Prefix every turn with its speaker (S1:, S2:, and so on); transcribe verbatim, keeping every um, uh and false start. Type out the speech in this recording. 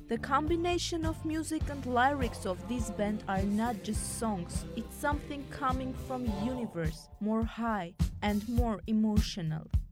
S1: The combination of music and lyrics of this band are not just songs, it's something coming from universe, more high and more emotional.